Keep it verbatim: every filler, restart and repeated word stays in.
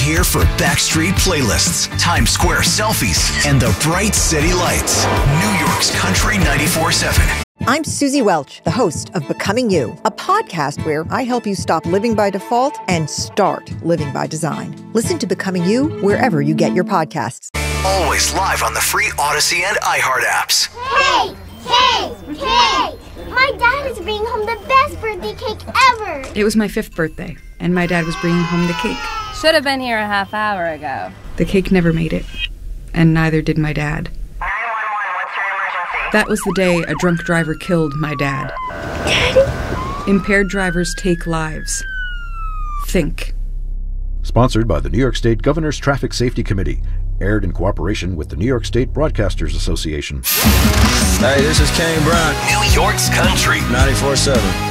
here for Backstreet playlists, Times Square selfies, and the bright city lights. New York's Country ninety-four seven. I'm Susie Welch, the host of Becoming You, a podcast where I help you stop living by default and start living by design. Listen to Becoming You wherever you get your podcasts. Always live on the free Odyssey and iHeart apps. Hey, hey, hey! My dad is bringing home the best birthday cake ever! It was my fifth birthday, and my dad was bringing home the cake. Should have been here a half hour ago. The cake never made it, and neither did my dad. nine one one, what's your emergency? That was the day a drunk driver killed my dad. Daddy? Impaired drivers take lives. Think. Sponsored by the New York State Governor's Traffic Safety Committee. Aired in cooperation with the New York State Broadcasters Association. Hey, this is Kane Brown. New York's Country ninety-four seven.